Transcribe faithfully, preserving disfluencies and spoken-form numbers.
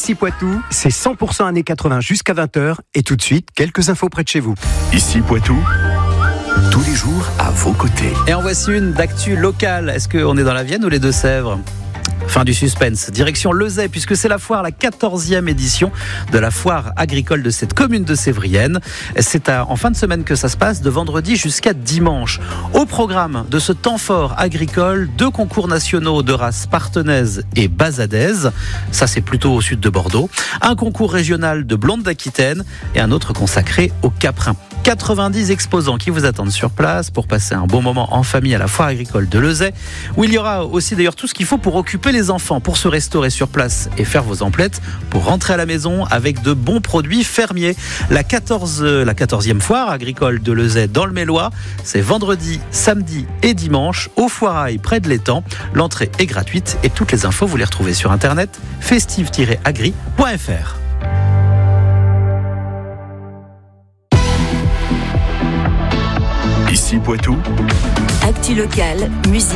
Ici Poitou, c'est cent pour cent années quatre-vingts jusqu'à vingt heures. Et tout de suite, quelques infos près de chez vous. Ici Poitou, tous les jours à vos côtés. Et en voici une d'actu locale. Est-ce qu'on est dans la Vienne ou les Deux-Sèvres ? Fin du suspense. Direction Lezay, puisque c'est la foire, la quatorzième édition de la foire agricole de cette commune de Sévrienne. C'est à, en fin de semaine que ça se passe, de vendredi jusqu'à dimanche. Au programme de ce temps fort agricole, deux concours nationaux de races partenaise et basadaise. Ça, c'est plutôt au sud de Bordeaux. Un concours régional de blonde d'Aquitaine et un autre consacré au caprin. quatre-vingt-dix exposants qui vous attendent sur place pour passer un bon moment en famille à la foire agricole de Lezay, où il y aura aussi d'ailleurs tout ce qu'il faut pour occuper les enfants, pour se restaurer sur place et faire vos emplettes, pour rentrer à la maison avec de bons produits fermiers. La, quatorze, la quatorzième foire agricole de Lezay dans le Mélois, c'est vendredi, samedi et dimanche au Foirail près de l'étang. L'entrée est gratuite et toutes les infos vous les retrouvez sur internet festive tiret agri point f r. Ici Poitou, Actu locale, musique.